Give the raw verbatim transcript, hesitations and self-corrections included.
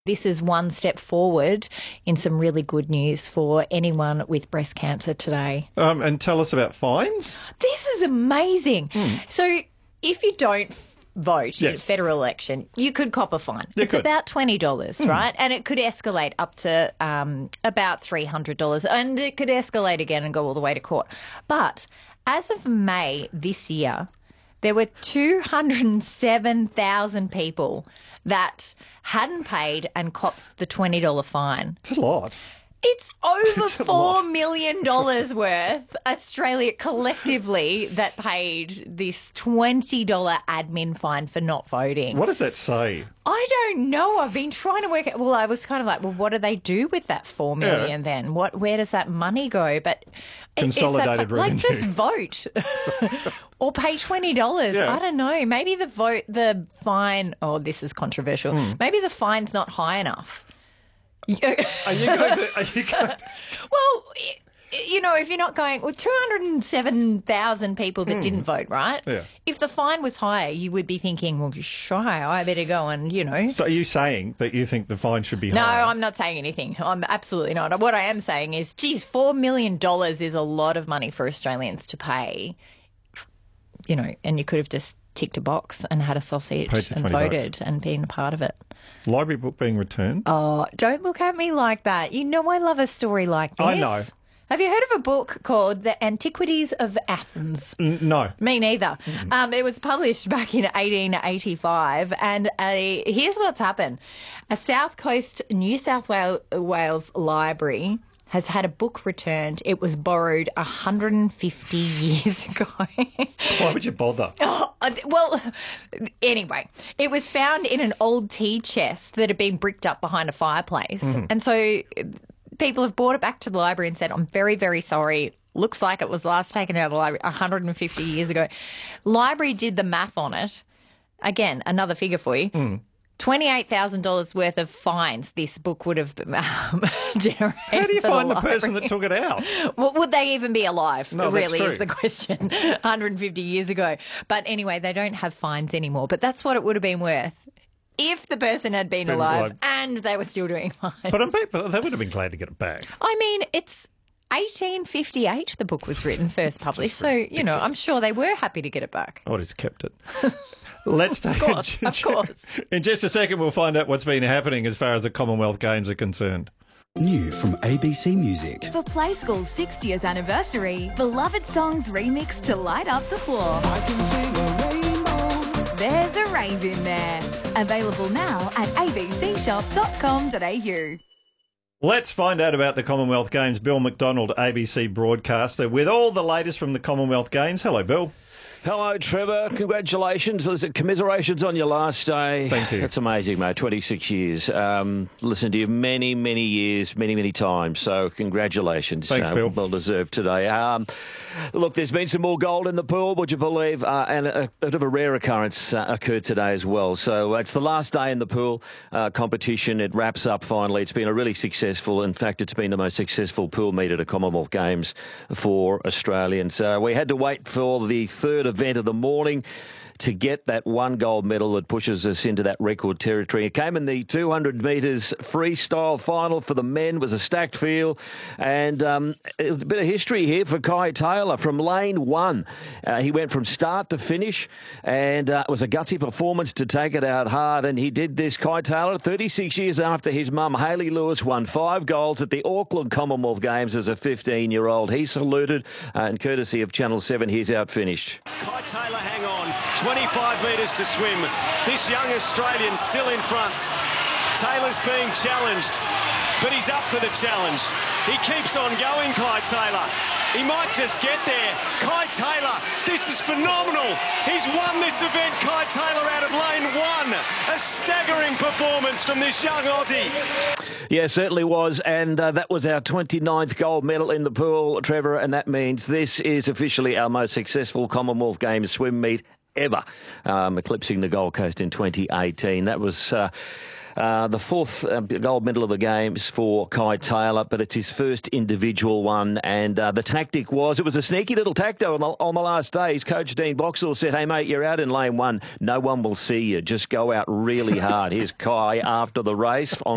This is one step forward in some really good news for anyone with breast cancer today. Um, and tell us about fines. This is amazing. Mm. So if you don't vote yes. in a federal election, you could cop a fine. You it's could. about twenty dollars, mm. right? And it could escalate up to um, about three hundred dollars. And it could escalate again and go all the way to court. But as of May this year, there were two hundred seven thousand people that hadn't paid and copped the twenty dollars fine. It's a lot. It's over it's four million dollars worth, Australia collectively, that paid this twenty dollars admin fine for not voting. What does that say? I don't know. I've been trying to work out. Well, I was kind of like, well, what do they do with that four million dollars yeah. then? What? Where does that money go? But Consolidated it's like, like just vote or pay twenty dollars. Yeah. I don't know. Maybe the vote, the fine. Oh, this is controversial. Mm. Maybe the fine's not high enough. Are you going to? Are you going to... Well, you know, if you're not going, well, two hundred seven thousand people that mm. didn't vote, right? Yeah. If the fine was higher, you would be thinking, well, shy, I better go and, you know. So are you saying that you think the fine should be no, higher? No, I'm not saying anything. I'm absolutely not. What I am saying is, geez, four million dollars is a lot of money for Australians to pay, you know, and you could have just ticked a box and had a sausage and voted bucks. And been a part of it. Library book being returned? Oh, don't look at me like that. You know I love a story like this. I know. Have you heard of a book called The Antiquities of Athens? N- no. Me neither. Mm-hmm. Um, it was published back in eighteen eighty-five, and a, here's what's happened. A South Coast New South Wales library has had a book returned. It was borrowed one hundred fifty years ago. Why would you bother? Oh, well, anyway, it was found in an old tea chest that had been bricked up behind a fireplace. Mm-hmm. And so people have brought it back to the library and said, I'm very, very sorry. Looks like it was last taken out of the library one hundred fifty years ago. Library did the math on it. Again, another figure for you. Mm. twenty-eight thousand dollars worth of fines this book would have um, generated. How do you find the, the person that took it out? Well, would they even be alive, no, really, that's true. is the question, one hundred fifty years ago. But anyway, they don't have fines anymore. But that's what it would have been worth if the person had been, been alive, alive and they were still doing fines. But I bet they would have been glad to get it back. I mean, it's eighteen fifty-eight the book was written, first published. So, you know, I'm sure they were happy to get it back. I would have kept it. Let's take Of course, it. of course. In just a second, we'll find out what's been happening as far as the Commonwealth Games are concerned. New from A B C Music. For Play School's sixtieth anniversary, beloved songs remixed to light up the floor. I can sing a rainbow. There's a rave in there. Available now at a b c shop dot com dot a u. Let's find out about the Commonwealth Games. Bill McDonald, A B C broadcaster, with all the latest from the Commonwealth Games. Hello, Bill. Hello, Trevor. Congratulations. Was it commiserations on your last day? Thank you. That's amazing, mate. twenty-six years. Um, listened to you many, many years, many, many times. So congratulations. Thanks, uh, Bill. Well deserved today. Um, look, there's been some more gold in the pool, would you believe? Uh, and a, a bit of a rare occurrence uh, occurred today as well. So uh, it's the last day in the pool uh, competition. It wraps up finally. It's been a really successful, in fact, it's been the most successful pool meet at a Commonwealth Games for Australians. Uh, we had to wait for the third event of the morning to get that one gold medal that pushes us into that record territory. It came in the two hundred metres freestyle final for the men. It was a stacked field, and um, a bit of history here for Kai Taylor from lane one. Uh, he went from start to finish, and uh, it was a gutsy performance to take it out hard, and he did this. Kai Taylor, thirty-six years after his mum, Hayley Lewis, won five golds at the Auckland Commonwealth Games as a fifteen-year-old. He saluted, uh, and courtesy of Channel seven, he's out finished. Kai Taylor, hang on. twenty-five metres to swim. This young Australian still in front. Taylor's being challenged, but he's up for the challenge. He keeps on going, Kai Taylor. He might just get there. Kai Taylor, this is phenomenal. He's won this event, Kai Taylor, out of lane one. A staggering performance from this young Aussie. Yeah, certainly was, and uh, that was our twenty-ninth gold medal in the pool, Trevor, and that means this is officially our most successful Commonwealth Games swim meet ever, um, eclipsing the Gold Coast in twenty eighteen. That was uh, uh, the fourth uh, gold medal of the Games for Kai Taylor, but it's his first individual one. And uh, the tactic was, it was a sneaky little tacto on the, on the last day. His coach, Dean Boxall, said, hey, mate, you're out in lane one. No one will see you. Just go out really hard. Here's Kai after the race on